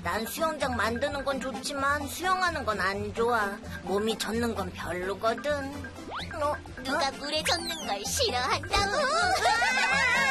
난 수영장 만드는 건 좋지만 수영하는 건 안 좋아. 몸이 젖는 건 별로거든. 누가 물에 젖는 걸 싫어한다고?